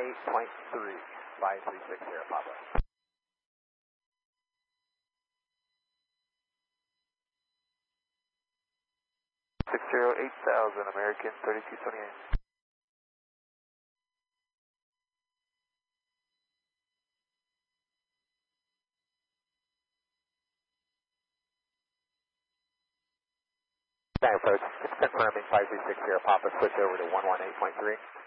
5360 Papa. 608,000 American 3228. Approach, confirming 5360 Papa, switch over to 118.3.